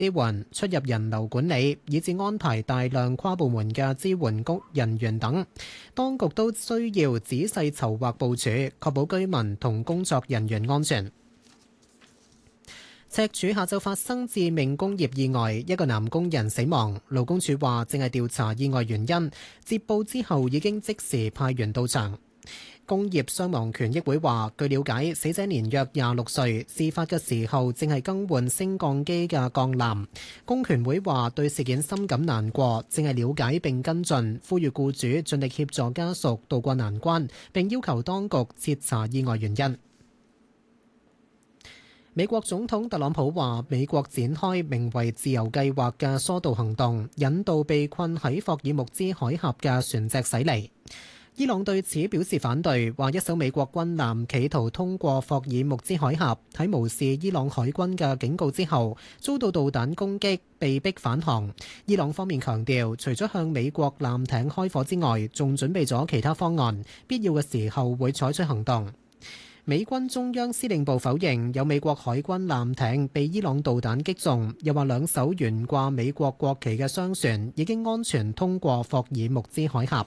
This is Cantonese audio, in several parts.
支援出入人流管理，以至安排大量跨部門嘅支援局人員等。當局都需要仔細籌劃部署，確保居民同工作人員安全。赤柱下晝發生致命工業意外，一個男工人死亡。勞工處話正係調查意外原因，接報之後已經即時派員到場。工業傷亡權益會話，據了解，死者年約26歲，事發嘅時候正係更換升降機嘅鋼纜。工權會話對事件深感難過，正係了解並跟進，呼籲僱主盡力協助家屬渡過難關，並要求當局徹查意外原因。美國總統特朗普話，美國展開名為自由計劃嘅疏導行動，引導被困喺霍爾木茲海峽嘅船隻駛離。伊朗對此表示反對，話一艘美國軍艦企圖通過霍爾木茲海峽，喺無視伊朗海軍嘅警告之後，遭到導彈攻擊，被迫返航。伊朗方面強調，除咗向美國艦艇開火之外，仲準備咗其他方案，必要嘅時候會採取行動。美軍中央司令部否認有美國海軍艦艇被伊朗導彈擊中，又話兩艘懸掛美國國旗嘅商船已經安全通過霍爾木茲海峽。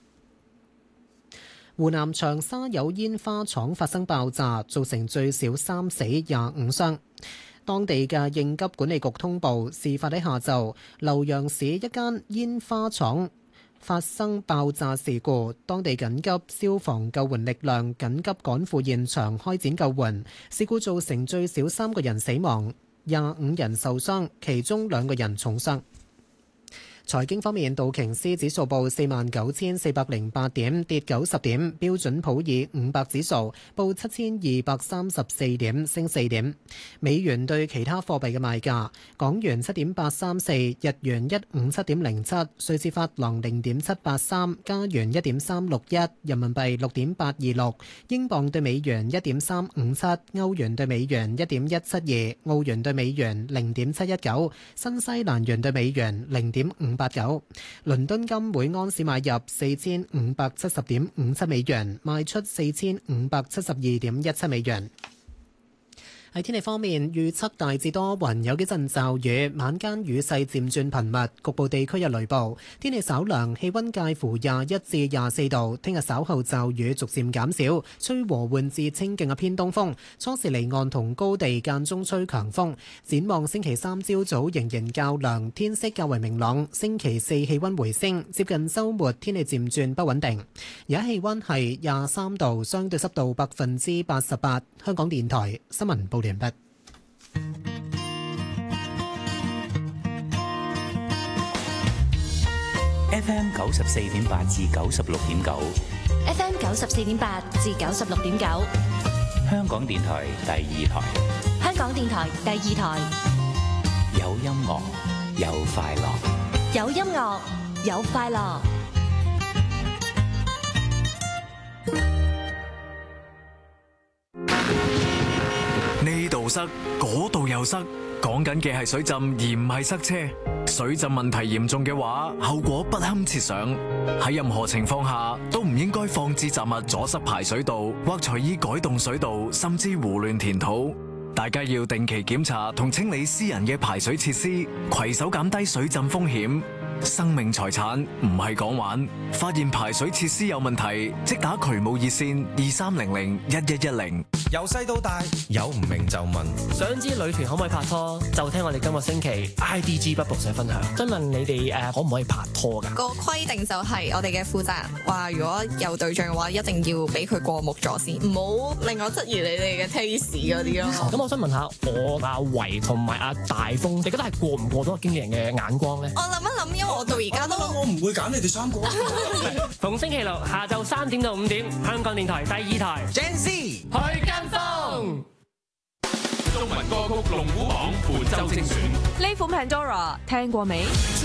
湖南長沙有煙花廠發生爆炸，造成最少3死25傷。當地嘅應急管理局通報，事發喺下晝，瀏陽市一間煙花廠發生爆炸事故，當地緊急消防救援力量緊急趕赴現場開展救援。事故造成最少3個人死亡，25人受傷，其中2個人重傷。財經方面，道瓊斯指數報49,408點，跌90點；標準普爾500指數報7,234點，升4點。美元對其他貨幣嘅賣價：港元7.834，日元157.07，瑞士法郎0.783，加元1.361，人民幣6.826，英鎊對美元1.357，歐元對美元1.172，澳元對美元0.719，新西蘭元對美元0.589。倫敦金每安士買入4570.57美元，賣出4572.17美元。喺天氣方面，預測大致多雲，有幾陣驟雨，晚間雨勢漸轉頻密，局部地區有雷暴。天氣稍涼，氣溫介乎21至24度。聽日稍後驟雨逐漸減少，吹和緩至清勁嘅偏東風。初時離岸同高地間中吹強風。展望星期3朝早仍然較涼，天色較為明朗。星期4氣溫回升，接近週末天氣漸轉不穩定。而家氣溫係23度，相對濕度88%。香港電台新聞報完畢。 FM 94.8至96.9 ，FM 94.8至96.9， 香港電台第2台， 香港電台第2台， 有音樂有快樂， 有音樂有快樂。 呢度塞，嗰度又塞，講緊嘅係水浸而唔係塞車。水浸問題嚴重嘅話，後果不堪設想。喺任何情況下都唔應該放置雜物阻塞排水道，或隨意改動水道，甚至胡亂填土。大家要定期檢查同清理私人嘅排水設施，攜手減低水浸風險。生命財產唔係講玩，發現排水設施有問題，即打渠務熱線23001110。 由細到大，有唔明就問。 想知女團可唔可以拍拖？就聽我哋今個星期 IDG 不報社分享。想問你哋可唔可以拍拖㗎？ 個規定就係我哋嘅負責人話，如果有對象嘅話，一定要俾佢過目咗先，唔好令我質疑你哋嘅 taste 嗰啲咯。 咁我想問下，我阿維同埋阿大風，你覺得係過唔過到經紀人嘅眼光咧？ 我諗一諗，因為我到而家都我唔會揀你哋3個。 逢星期六下晝3點到5點，香港電台第2台 Gen Z 去跟風。 中文歌曲龍虎榜本周精選。 呢款 Pandora 聽過未？